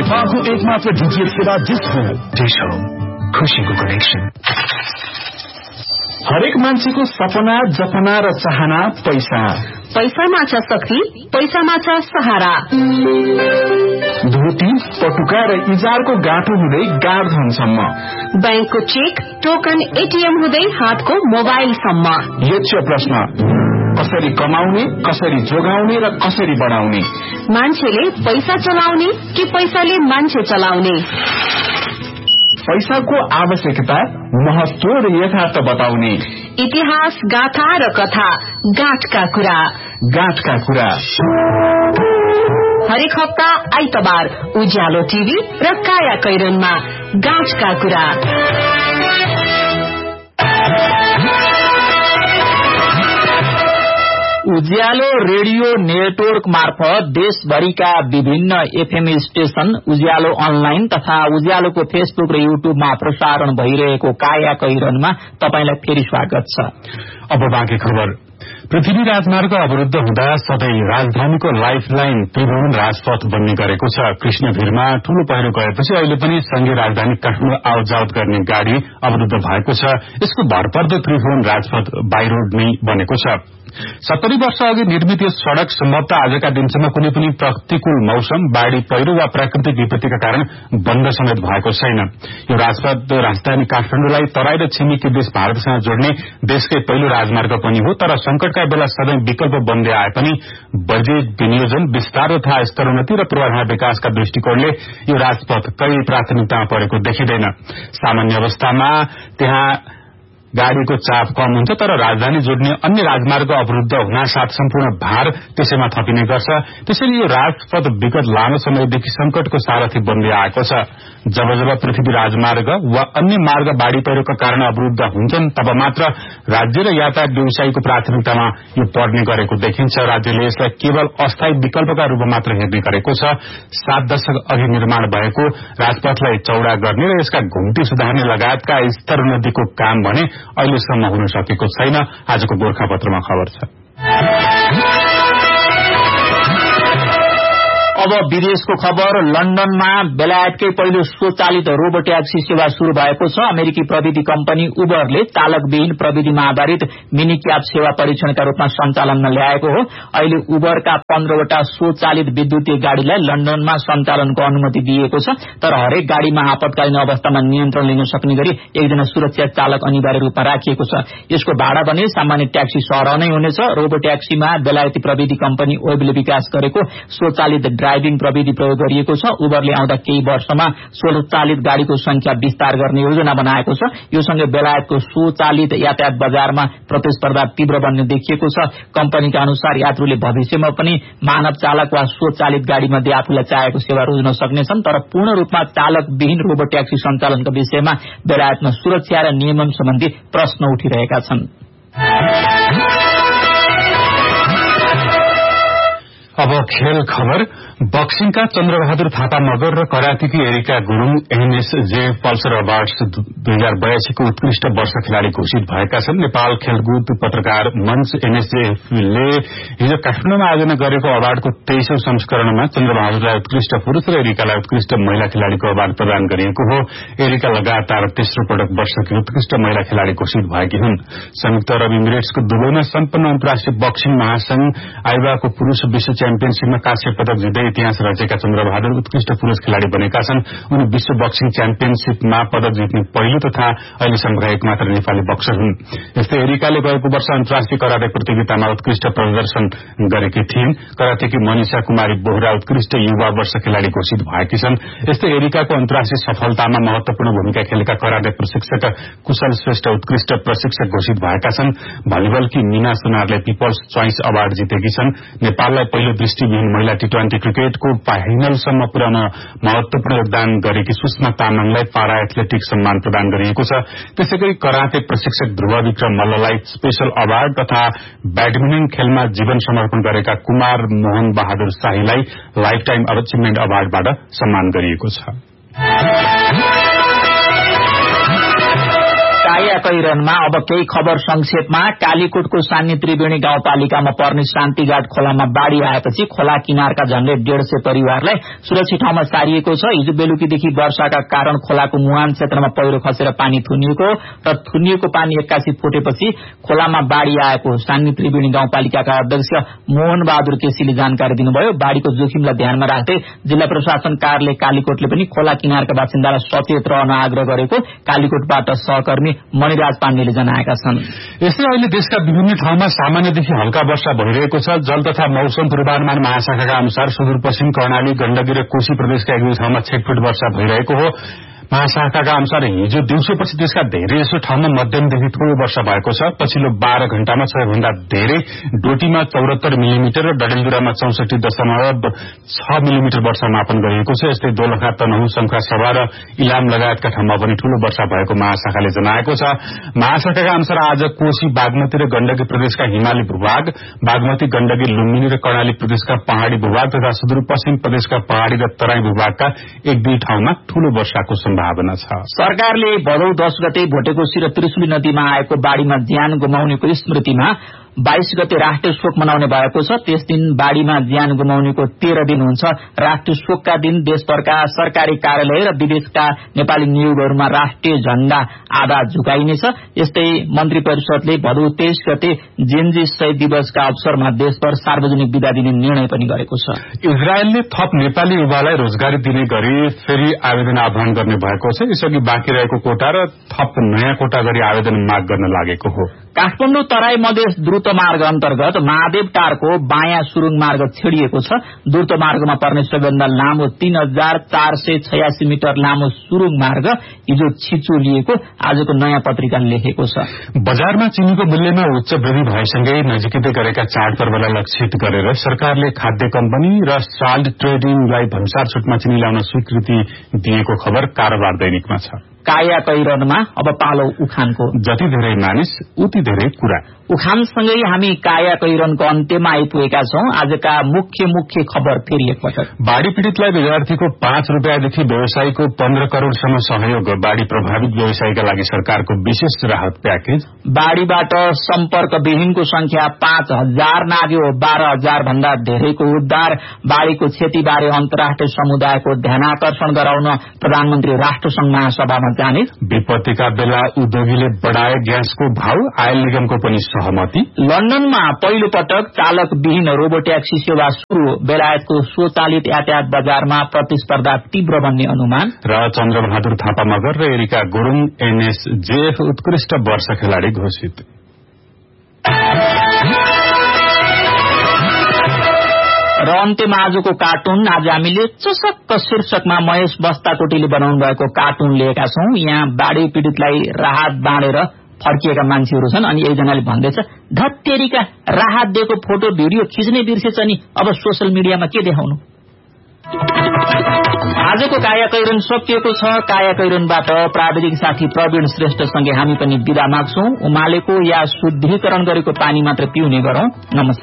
नेपालको एकमात्र डीटीएच सेवा डिश हो खुशीको कनेक्सन। हरेक मान्छेको सपना, जपना र चाहना पैसा। पैसामा छ शक्ति, पैसामा छ सहारा। धोती, पटुका र इजारको गाँठो हुँदै गाड धनसम्म, बैंकको चेक, टोकन, एटीएम हुँदै हातको मोबाइलसम्म। यक्ष प्रश्न, कसरी कमाउने, कसरी जोगाउने र कसरी बढाउने? मान्छेले पैसा चलाउने कि पैसाले मान्छे चलाउने? पैसाको आवश्यकता, महत्व र यथार्थ बताउने। इतिहास, गाथा र कथा, गाँठका कुरा। गाँठका कुरा हरेक हप्ता आइतबार उज्यालो टिभी र काया कैरनमा गाँठका कुरा। उज्यालो रेडियो नेटवर्क मार्फत देशभरिका विभिन्न एफएम स्टेशन, उज्यालो अनलाइन तथा उज्यालोको फेसबुक र युट्युबमा प्रसारण भइरहेको काया कैरनमा तपाईलाई फेरि स्वागत छ। अब बाँकी खबर। पृथ्वी राजमार्ग अवरुद्ध हुँदा सधैँ राजधानीको लाइफलाइन त्रिभुवन राजपथ बन्ने गरेको छ। कृष्णभिरमा ठूलो पहिरो गएपछि अहिले पनि संघीय राजधानी काठमाडौँ आवत जावत गर्ने गाड़ी अवरुद्ध भएको छ। यसको भरपर्दो त्रिभुवन राजपथ बाई रोड नै बनेको छ। 70 वर्ष अघि निर्मित यो सड़क सम्भवतः आजका दिनसम्म कुनै पनि प्रतिकूल मौसम, बाढ़ी, पहिरो वा प्राकृतिक विपत्तिका कारण बन्द समेत भएको छैन। यो राजपथ राजधानी काठमाडौँलाई तराई र छिमेकी देश भारतसँग जोड्ने देशकै पहिलो राजमार्ग पनि हो। तर संकटका बेला सधैँ विकल्प बन्दै आए पनि बजेट विनियोजन, विस्तार तथा स्तरोन्नति र पूर्वाधार विकासका दृष्टिकोणले यो राजपथ कहिले प्राथमिकतामा परेको देखिँदैन। सामान्य अवस्थामा त्यहाँ गाड़ीको चाप कम हुन्छ, तर राजधानी जोड्ने अन्य राजमार्ग अवरुद्ध हुनासाथ सम्पूर्ण भार त्यसैमा थपिने गर्छ। त्यसैले यो राजपथ विगत लामो समयदेखि संकटको सारथी बन्दै आएको छ। जब जब पृथ्वी राजमार्ग वा अन्य मार्ग बाढ़ी पहिरोका कारण अवरुद्ध हुन्छन् तब मात्र राज्य र यातायात व्यवसायीको प्राथमिकतामा यो पर्ने गरेको देखिन्छ। राज्यले यसलाई केवल अस्थायी विकल्पका रूपमा मात्र हेर्ने गरेको छ। 7 दशक अघि निर्माण भएको राजपथलाई चौड़ा गर्ने र यसका घुम्ती सुधार्ने लगायतका स्तरोन्नतिको काम भने अहिलेसम्म हुन सकेको छैन। आजको गोर्खापत्रमा खबर छ। अब विदेशको खबर। लन्डनमा बेलायतकै पहिलो स्वचालित रोबो ट्याक्सी सेवा शुरू भएको छ। अमेरिकी प्रविधि कम्पनी उबरले चालकविहीन प्रविधिमा आधारित मिनी क्याब सेवा परीक्षणका रूपमा सञ्चालनमा ल्याएको हो। अहिले उबरका 15 वटा स्वचालित विद्युतीय गाड़ीलाई लन्डनमा सञ्चालनको अनुमति दिएको छ। तर हरेक गाड़ीमा आपतकालीन अवस्थामा नियन्त्रण लिन सक्ने गरी एकजना सुरक्षा चालक अनिवार्य रूपमा राखिएको छ। यसको भाडा भने सामान्य ट्याक्सी सरह नै हुनेछ। रोबो ट्याक्सीमा बेलायती प्रविधि कम्पनी वेबले विकास गरेको स्वचालित ड्राइभिङ प्रविधि प्रयोग गरिएको छ। उबरले आउँदा केही वर्षमा स्वचालित गाड़ीको संख्या विस्तार गर्ने योजना बनाएको छ। यो सँगै बेलायतको स्वचालित यातायात बजारमा प्रतिस्पर्धा तीव्र बन्ने देखिएको छ। कम्पनीका अनुसार यात्रुले भविष्यमा पनि मानव चालक वा स्वचालित गाड़ीमध्ये आफूलाई चाहेको सेवा रोज्न सक्नेछन्। तर पूर्ण रूपमा चालकविहीन रोबो ट्याक्सी सञ्चालनको विषयमा बेलायतमा सुरक्षा र नियमन सम्बन्धी प्रश्न उठिरहेका छन्। अब खेल खबर। बक्सिङका चन्द्रबहादुर थापा मगर र करातेकी एरिका गुरूङ एनएसजे पल्सर अवार्ड्स 2082 को उत्कृष्ट वर्ष खेलाड़ी घोषित भएका छन्। नेपाल खेलकुद पत्रकार मंच एनएसजेले हिजो काठमाडौँमा आयोजना गरेको अवार्डको 23औं संस्करणमा चन्द्रबहादुरलाई उत्कृष्ट पुरूष र एरिकालाई उत्कृष्ट महिला खेलाड़ीको अवार्ड प्रदान गरिएको हो। एरिका लगातार तेस्रो पटक वर्षकी उत्कृष्ट महिला खेलाड़ी घोषित भएकी हुन्। संयुक्त अरब इमिरेट्सको दुबईमा सम्पन्न अन्तर्राष्ट्रिय बक्सिङ महासंघ आइबाको पुरूष विश्व च्याम्पियनशीपमा काँस्य पदक जित्दै इतिहास रचेका चन्द्रबहादुर उत्कृष्ट पुरूष खेलाड़ी बनेका छन्। उनी विश्व बक्सिङ च्याम्पियनशीपमा पदक जित्ने पहिलो तथा अहिलेसम्मका एकमात्र नेपाली बक्सर हुन्। यस्तै एरिकाले गएको वर्ष अन्तर्राष्ट्रिय कराते प्रतियोगितामा उत्कृष्ट प्रदर्शन गरेकी थिइन्। करातेकी मनिषा कुमारी बोहरा उत्कृष्ट युवा वर्ष खेलाड़ी घोषित भएकी छन्। यस्तै एरिकाको अन्तर्राष्ट्रिय सफलतामा महत्वपूर्ण भूमिका खेलेका कराते प्रशिक्षक कुशल श्रेष्ठ उत्कृष्ट प्रशिक्षक घोषित भएका छन्। भलिबलकी मीना सुनारले पिपल्स चोइस अवार्ड जितेकी छन्। नेपाललाई पहिलो दृष्टिविहीन महिला टी20 क्रिकेटको फाइनलसम्म पुर्याउन महत्वपूर्ण योगदान गरेकी सुषमा तामाङलाई पारा एथलेटिक्स सम्मान प्रदान गरिएको छ। त्यसैगरी कराते प्रशिक्षक ध्रुव विक्रम मल्ललाई स्पेशल अवार्ड तथा ब्याडमिन्टन खेलमा जीवन समर्पण गरेका Kumar Mohan Bahadur शाहीलाई life time achievement अवार्डबाट सम्मान गरिएको छ। काया कैरनमा अब केही खबर संक्षेपमा। कालीकोटको सान्नी त्रिवेणी गाउँपालिकामा पर्ने शान्तिघाट खोलामा बाढ़ी आएपछि खोला किनारका झण्डै 150 परिवारलाई सुरक्षित ठाउँमा सारिएको छ। हिजो बेलुकीदेखि वर्षाका कारण खोलाको मुहान क्षेत्रमा पहिरो खसेर पानी थुनिएको र थुनिएको पानी एक्कासी फुटेपछि खोलामा बाढ़ी आएको सान्नी त्रिवेणी गाउँपालिकाका अध्यक्ष मोहन बहादुर केसीले जानकारी दिनुभयो। बाढ़ीको जोखिमलाई ध्यानमा राख्दै जिल्ला प्रशासन कार्यालय कालीकोटले पनि खोला किनारका बासिन्दालाई सचेत रहन आग्रह गरेको कालीकोटबाट सहकर्मी मणिराज पाण्डेले जनाएका छन्। यस्तै अहिले देशका विभिन्न ठाउँमा सामान्यदेखि हल्का वर्षा भइरहेको छ। जल तथा मौसम पूर्वानुमान महाशाखाका अनुसार सुदूरपश्चिम कर्णाली, गण्डकी र कोशी प्रदेशका एक दुई ठाउँमा छेकफुट वर्षा भइरहेको हो। महाशाखाका अनुसार हिजो दिउँसोपछि देशका धेरैजसो ठाउँमा मध्यमदेखि ठूलो वर्षा भएको छ। पछिल्लो 12 घण्टामा सबैभन्दा धेरै डोटीमा 74 मिलिमिटर र डडेलधुरामा 64.6 मिलिमिटर वर्षा मापन गरिएको छ। यस्तै दोलखा, तनहुँ, शङ्खा, सभा र इलाम लगायतका ठाउँमा पनि ठूलो वर्षा भएको महाशाखाले जनाएको छ। महाशाखाका अनुसार आज कोशी, बागमती र गण्डकी प्रदेशका हिमाली भूभाग, बागमती, गण्डकी, लुम्बिनी र कर्णाली प्रदेशका पहाड़ी भूभाग तथा सुदूरपश्चिम प्रदेशका पहाड़ी र तराई भूभागका एक दुई ठाउँमा ठूलो वर्षाको सम्भावना छ। सरकारले भदौ 10 गते भोटेकोशी र त्रिशुली नदीमा आएको बाढ़ीमा ज्यान गुमाउनेको स्मृतिमा 22 गते राष्ट्रिय शोक मनाउने भएको छ। त्यस दिन बाढ़ीमा ज्यान गुमाउनेको 13 दिन हुन्छ। राष्ट्रिय शोकका दिन देशभरका सरकारी कार्यालय र विदेशका नेपाली नियोगहरूमा राष्ट्रिय झण्डा आधा झुकाइनेछ। यस्तै मन्त्री परिषदले भदौ 23 गते जेनजी शहीद दिवसका अवसरमा देशभर सार्वजनिक बिदा दिने निर्णय पनि गरेको छ। इजरायलले थप नेपाली युवालाई रोजगारी दिने गरी फेरि आवेदन आह्वान गर्ने भएको छ। यसअघि बाँकी रहेको कोटा र थप नयाँ कोटा गरी आवेदन माग गर्न लागेको हो। काठमाडौँ तराई मधेस द्रुत मार्ग अन्तर्गत महादेव टारको बायाँ सुरुङ मार्ग छेडिएको छ। द्रुत मार्गमा पर्ने सबैभन्दा लामो 3486 मिटर लामो सुरुङ मार्ग हिजो छिचोलिएको आजको नयाँ पत्रिकाले लेखेको छ। बजारमा चिनीको मूल्यमा उच्च वृद्धि भएसँगै नजिकै गरेका चाडपर्वलाई लक्षित गरेर सरकारले खाद्य कम्पनी र साल्ट ट्रेडिङलाई भन्सार छुटमा चिनी ल्याउन स्वीकृति दिएको खबर कारोबार दैनिकमा छ। कायाकैरनमा अब पालो उखानको। जति धेरै मानिस उति धेरै कुरा। उखानसँगै हामी कायाकैरनको अन्त्यमा आइपुगेका छौं। आजका मुख्य खबर फेरि एकपटक। बाढ़ी पीड़ितलाई विद्यार्थीको 5 रुपियाँदेखि व्यवसायीको 15 करोड़सम्म सहयोग। बाढ़ी प्रभावित व्यवसायीका लागि सरकारको विशेष राहत प्याकेज। बाढ़ीबाट सम्पर्कविहीनको संख्या 5000 नाग्यो। 12000 भन्दा धेरैको उद्धार। बाढ़ीको क्षतिबारे अन्तर्राष्ट्रिय समुदायको ध्यानाकर्षण गराउन प्रधानमन्त्री राष्ट्रसंघ महासभामा जाने। विपत्तिका बेला उद्योगीले बढ़ाए ग्यासको भाव। आयल निगमको पनि सहमति। लन्डनमा पहिलो पटक चालकविहीन रोबोट्याक्सी सेवा शुरू। बेलायतको स्वचालित यातायात बजारमा प्रतिस्पर्धा तीव्र बन्ने अनुमान। र चन्द्रबहादुर थापा मगर र एरिका गुरूङ एनएसजेएफ उत्कृष्ट वर्ष खेलाड़ी घोषित। र अन्त्यमा आजको कार्टुन। आज हामीले चसक्क शीर्षकमा महेश बस्ताकोटीले बनाउनु भएको कार्टुन लिएका छौं। यहाँ बाढ़ी पीड़ितलाई राहत बाँडेर फर्किएका मान्छेहरू छन् अनि एकजनाले भन्दैछ, धत्तेरीका राहत दिएको फोटो भिडियो खिच्ने बिर्सेछ नि, अब सोशल मिडियामा के देखाउनु। आजको कायाकैरन सकिएको छ। कायाकैरनबाट प्राविधिक साथी प्रवीण श्रेष्ठसँगै हामी पनि बिदा माग्छौं। उमालेको या शुद्धिकरण गरेको पानी मात्र पिउने गरौं। नमस्कार।